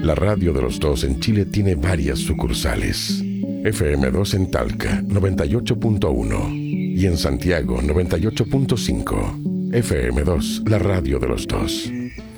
La radio de los dos en Chile tiene varias sucursales. FM2 en Talca, 98.1. Y en Santiago, 98.5. FM2, la radio de los dos.